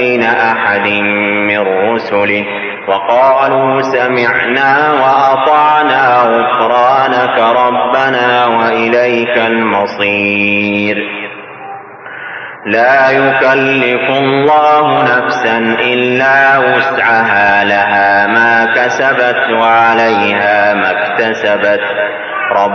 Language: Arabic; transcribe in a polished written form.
بين أحد من رسله وقالوا سمعنا وأطعنا غفرانك ربنا وإليك المصير. لا يكلف الله نفسا إلا وسعها، لها ما كسبت وعليها ما اكتسبت.